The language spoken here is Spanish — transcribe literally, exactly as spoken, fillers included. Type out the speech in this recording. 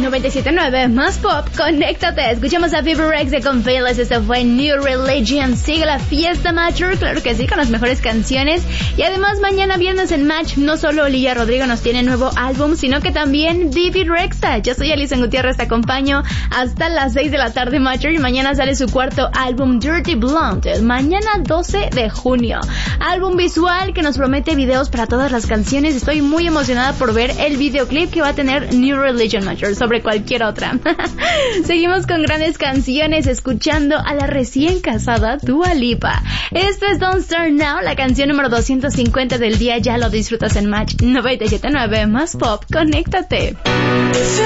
noventa y siete punto nueve más pop, conéctate. Escuchamos a Phoebe Rex de Con Fearless. Esto fue New Religion. Sigue la fiesta Matcher, claro que sí, con las mejores canciones. Y además mañana viernes en Match, no solo Olivia Rodrigo nos tiene nuevo álbum, sino que también Divi Rexha. Yo soy Alison Gutiérrez, te acompaño hasta las seis de la tarde Matcher, y mañana sale su cuarto álbum Dirty Blonde, mañana doce de junio. Álbum visual que nos promete videos para todas las canciones. Estoy muy emocionada por ver el videoclip que va a tener New Religion Matcher sobre cualquier otra. Seguimos con grandes canciones, escuchando a la recién casada Dua Lipa. Esto es Don't Start Now, la canción número doscientos cincuenta del día. Ya lo disfrutas en Match noventa y siete punto nueve más pop, conéctate.